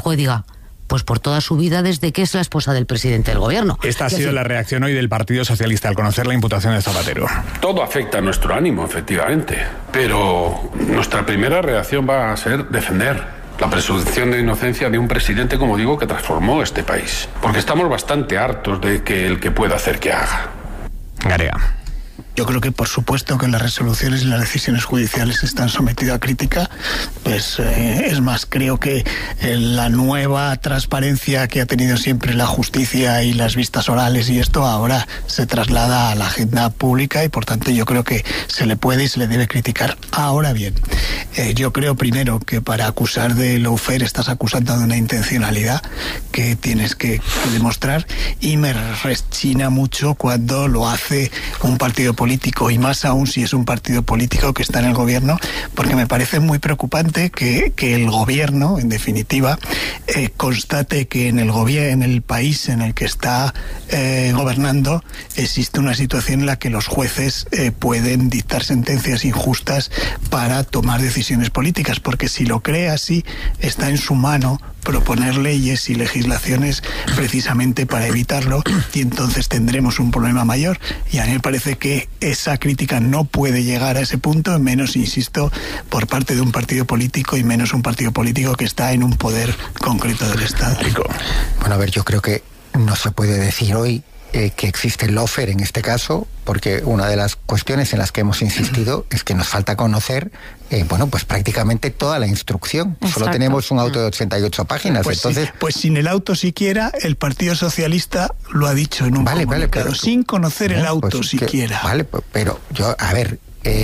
juez diga: pues por toda su vida desde que es la esposa del presidente del gobierno. Esta ha sido la reacción hoy del Partido Socialista al conocer la imputación de Zapatero. Todo afecta a nuestro ánimo, efectivamente, pero nuestra primera reacción va a ser defender la presunción de inocencia de un presidente, como digo, que transformó este país. Porque estamos bastante hartos de que el que pueda hacer que haga. Garea. Yo creo que por supuesto que las resoluciones y las decisiones judiciales están sometidas a crítica. Pues es más, creo que la nueva transparencia que ha tenido siempre la justicia y las vistas orales y esto ahora se traslada a la agenda pública y por tanto yo creo que se le puede y se le debe criticar. Ahora bien, yo creo primero que para acusar de lawfare estás acusando de una intencionalidad que tienes que demostrar, y me rechina mucho cuando lo hace un partido político, y más aún si es un partido político que está en el gobierno, porque me parece muy preocupante que el gobierno, en definitiva, constate que en el país en el que está gobernando existe una situación en la que los jueces pueden dictar sentencias injustas para tomar decisiones políticas, porque si lo cree así, está en su mano proponer leyes y legislaciones precisamente para evitarlo, y entonces tendremos un problema mayor. Y a mí me parece que esa crítica no puede llegar a ese punto, menos, insisto, por parte de un partido político, y menos un partido político que está en un poder concreto del Estado. Bueno, a ver, yo creo que no se puede decir hoy que existe el lawfare en este caso, porque una de las cuestiones en las que hemos insistido es que nos falta conocer pues prácticamente toda la instrucción. Exacto. Solo tenemos un auto de 88 páginas. Pues entonces sí, pues sin el auto siquiera, el Partido Socialista lo ha dicho en un comunicado, pero sin conocer el auto siquiera. Pero yo, a ver,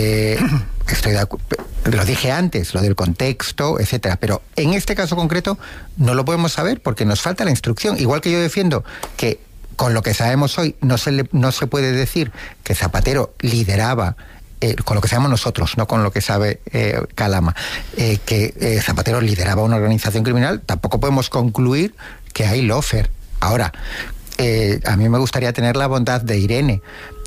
estoy de acuerdo. Lo dije antes, lo del contexto, etcétera, pero en este caso concreto no lo podemos saber porque nos falta la instrucción. Igual que yo defiendo que con lo que sabemos hoy no se puede decir que Zapatero lideraba, con lo que sabemos nosotros, no con lo que sabe Calama, que Zapatero lideraba una organización criminal. Tampoco podemos concluir que hay lawfare. Ahora, a mí me gustaría tener la bondad de Irene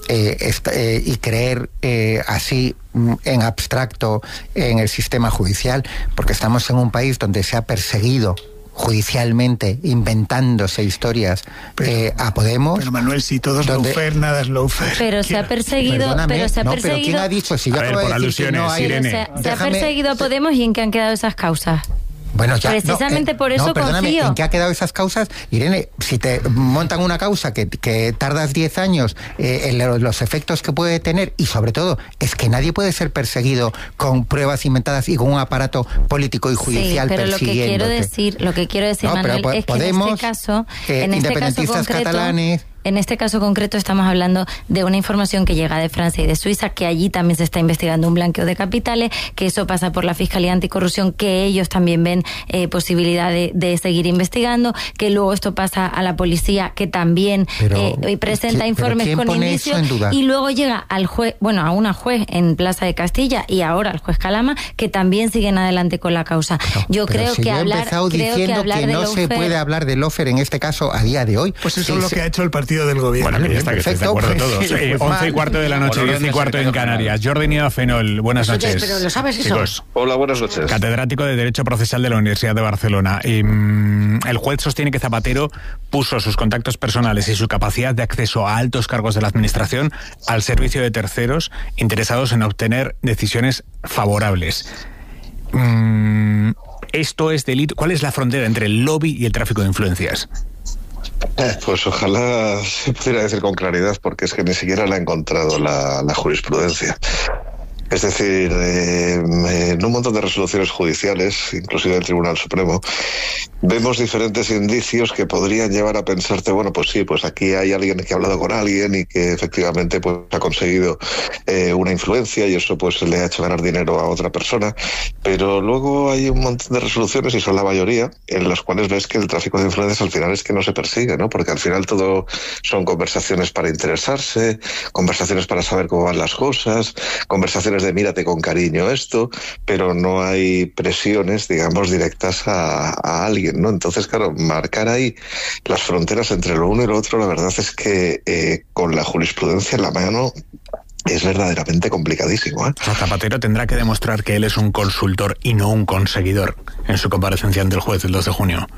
y creer así en abstracto en el sistema judicial, porque estamos en un país donde se ha perseguido judicialmente, inventándose historias a Podemos. Pero Manuel, si todo es lawfare, nada es lawfare. Pero se ha perseguido... Pero ¿quién ha dicho? Si yo acabo de decir que no hay... Irene. Se ha perseguido a Podemos, ¿y en qué han quedado esas causas? Bueno, ya, precisamente por eso confío. ¿En qué ha quedado esas causas? Irene, si te montan una causa que tardas 10 años en los efectos que puede tener, y sobre todo es que nadie puede ser perseguido con pruebas inventadas y con un aparato político y judicial persiguiéndote. Lo que quiero decir, Manuel, es que en este caso concreto, catalanes... En este caso concreto estamos hablando de una información que llega de Francia y de Suiza, que allí también se está investigando un blanqueo de capitales, que eso pasa por la Fiscalía Anticorrupción, que ellos también ven posibilidad de seguir investigando, que luego esto pasa a la policía, que también presenta informes con indicios, y luego llega al juez, a una juez en Plaza de Castilla y ahora al juez Calama, que también siguen adelante con la causa. Yo creo que hablar que no se puede hablar de lawfare en este caso a día de hoy. Pues eso es lo que ha hecho el partido del gobierno. Bueno, ya está, que estáis de acuerdo todos. 11:15 de la noche, 10:15 en Canarias. Jordi Nieva-Fenol, buenas noches. Pero ¿lo sabes eso? Chicos, hola, buenas noches. Catedrático de Derecho Procesal de la Universidad de Barcelona. El juez sostiene que Zapatero puso sus contactos personales y su capacidad de acceso a altos cargos de la administración al servicio de terceros interesados en obtener decisiones favorables. ¿Esto es delito? ¿Cuál es la frontera entre el lobby y el tráfico de influencias? Pues ojalá se pudiera decir con claridad, porque es que ni siquiera la ha encontrado la jurisprudencia. Es decir, en un montón de resoluciones judiciales, inclusive del Tribunal Supremo, vemos diferentes indicios que podrían llevar a pensarte, bueno, pues sí, pues aquí hay alguien que ha hablado con alguien y que efectivamente pues ha conseguido una influencia y eso pues le ha hecho ganar dinero a otra persona, pero luego hay un montón de resoluciones, y son la mayoría, en las cuales ves que el tráfico de influencias al final es que no se persigue, ¿no? Porque al final todo son conversaciones para interesarse, conversaciones para saber cómo van las cosas, conversaciones de mírate con cariño esto, pero no hay presiones, digamos, directas a alguien, ¿no? Entonces, claro, marcar ahí las fronteras entre lo uno y lo otro, la verdad es que con la jurisprudencia en la mano es verdaderamente complicadísimo, ¿eh? Zapatero tendrá que demostrar que él es un consultor y no un conseguidor en su comparecencia ante el juez el 2 de junio.